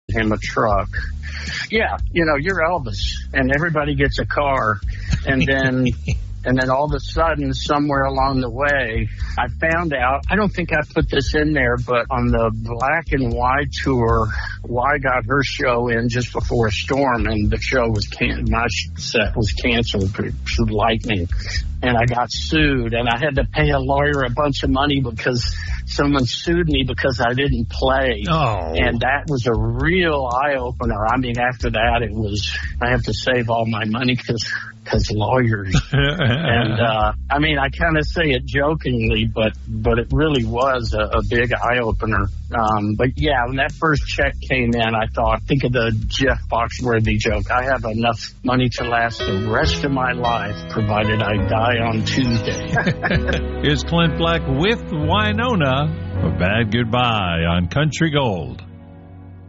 him a truck. Yeah, you're Elvis, and everybody gets a car, and then all of a sudden, somewhere along the way, I found out, I don't think I put this in there, but on the Black and Y tour, Y got her show in just before a storm, and the show was my set was canceled through lightning, and I got sued, and I had to pay a lawyer a bunch of money because someone sued me because I didn't play. Oh. And that was a real eye-opener. I mean, after that, I have to save all my money because lawyers. And, I mean, I kind of say it jokingly, but it really was a big eye-opener. But yeah, when that first check came in, I thought, think of the Jeff Foxworthy joke. I have enough money to last the rest of my life, provided I die on Tuesday. Here's Clint Black with Wynonna. A Bad Goodbye on Country Gold.